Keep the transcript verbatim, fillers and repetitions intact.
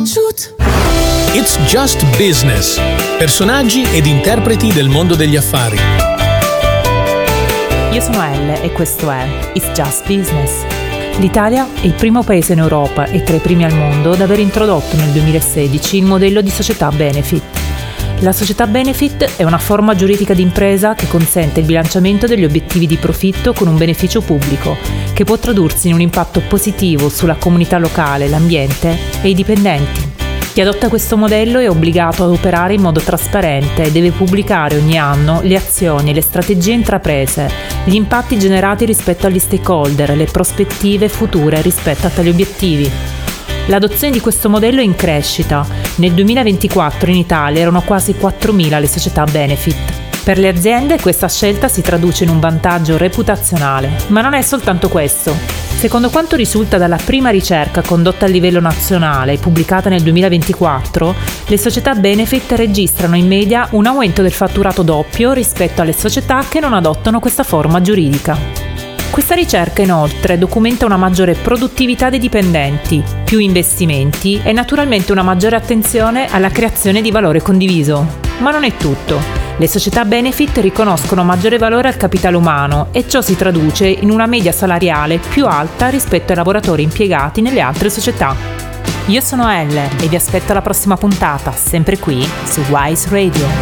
Shoot. It's Just Business. Personaggi ed interpreti del mondo degli affari. Io sono Elle e questo è It's Just Business. L'Italia è il primo paese in Europa e tra i primi al mondo ad aver introdotto nel duemilasedici il modello di società benefit. La società benefit è una forma giuridica di impresa che consente il bilanciamento degli obiettivi di profitto con un beneficio pubblico, che può tradursi in un impatto positivo sulla comunità locale, l'ambiente e i dipendenti. Chi adotta questo modello è obbligato ad operare in modo trasparente e deve pubblicare ogni anno le azioni e le strategie intraprese, gli impatti generati rispetto agli stakeholder e le prospettive future rispetto a tali obiettivi. L'adozione di questo modello è in crescita. Nel duemilaventiquattro in Italia erano quasi quattromila le società benefit. Per le aziende questa scelta si traduce in un vantaggio reputazionale, ma non è soltanto questo. Secondo quanto risulta dalla prima ricerca condotta a livello nazionale e pubblicata nel duemilaventiquattro, le società benefit registrano in media un aumento del fatturato doppio rispetto alle società che non adottano questa forma giuridica. Questa ricerca inoltre documenta una maggiore produttività dei dipendenti, più investimenti e naturalmente una maggiore attenzione alla creazione di valore condiviso. Ma non è tutto. Le società benefit riconoscono maggiore valore al capitale umano e ciò si traduce in una media salariale più alta rispetto ai lavoratori impiegati nelle altre società. Io sono Elle e vi aspetto alla prossima puntata, sempre qui su Wise Radio.